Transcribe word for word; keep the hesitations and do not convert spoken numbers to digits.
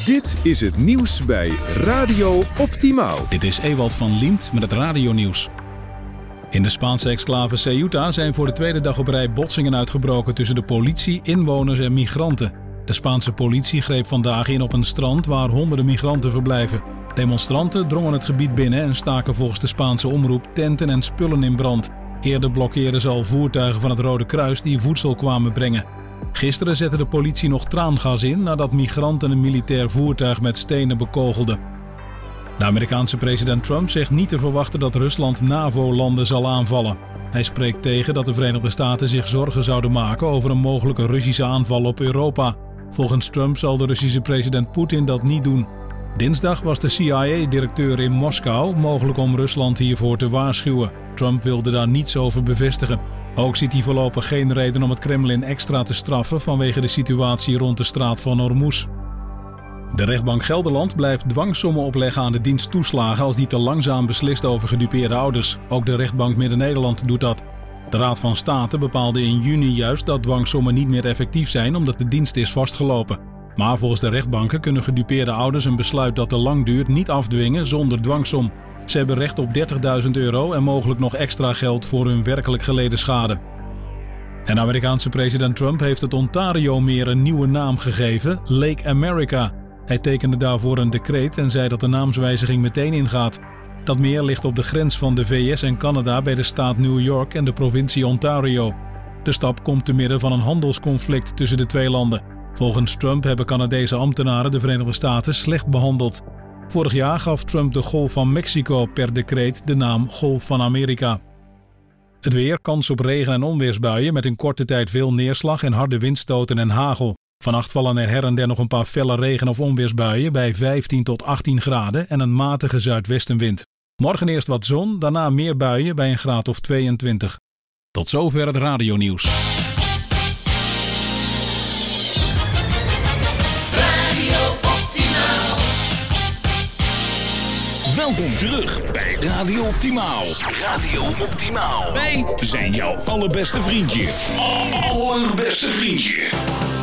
Dit is het nieuws bij Radio Optimaal. Dit is Ewald van Liemt met het radionieuws. In de Spaanse exclave Ceuta zijn voor de tweede dag op rij botsingen uitgebroken tussen de politie, inwoners en migranten. De Spaanse politie greep vandaag in op een strand waar honderden migranten verblijven. Demonstranten drongen het gebied binnen en staken volgens de Spaanse omroep tenten en spullen in brand. Eerder blokkeerden ze al voertuigen van het Rode Kruis die voedsel kwamen brengen. Gisteren zette de politie nog traangas in nadat migranten een militair voertuig met stenen bekogelden. De Amerikaanse president Trump zegt niet te verwachten dat Rusland NAVO-landen zal aanvallen. Hij spreekt tegen dat de Verenigde Staten zich zorgen zouden maken over een mogelijke Russische aanval op Europa. Volgens Trump zal de Russische president Poetin dat niet doen. Dinsdag was de C I A-directeur in Moskou, mogelijk om Rusland hiervoor te waarschuwen. Trump wilde daar niets over bevestigen. Ook ziet hij voorlopig geen reden om het Kremlin extra te straffen vanwege de situatie rond de straat van Hormuz. De rechtbank Gelderland blijft dwangsommen opleggen aan de dienst toeslagen als die te langzaam beslist over gedupeerde ouders. Ook de rechtbank Midden-Nederland doet dat. De Raad van State bepaalde in juni juist dat dwangsommen niet meer effectief zijn omdat de dienst is vastgelopen. Maar volgens de rechtbanken kunnen gedupeerde ouders een besluit dat te lang duurt niet afdwingen zonder dwangsom. Ze hebben recht op dertigduizend euro en mogelijk nog extra geld voor hun werkelijk geleden schade. En Amerikaanse president Trump heeft het Ontario-meer een nieuwe naam gegeven, Lake America. Hij tekende daarvoor een decreet en zei dat de naamswijziging meteen ingaat. Dat meer ligt op de grens van de V S en Canada bij de staat New York en de provincie Ontario. De stap komt te midden van een handelsconflict tussen de twee landen. Volgens Trump hebben Canadese ambtenaren de Verenigde Staten slecht behandeld. Vorig jaar gaf Trump de Golf van Mexico per decreet de naam Golf van Amerika. Het weer, kans op regen- en onweersbuien met in korte tijd veel neerslag en harde windstoten en hagel. Vannacht vallen er her en der nog een paar felle regen- of onweersbuien bij vijftien tot achttien graden en een matige zuidwestenwind. Morgen eerst wat zon, daarna meer buien bij een graad of tweeëntwintig. Tot zover het radionieuws. Welkom terug bij Radio Optimaal. Radio Optimaal. Wij zijn jouw allerbeste vriendje. Allerbeste vriendje.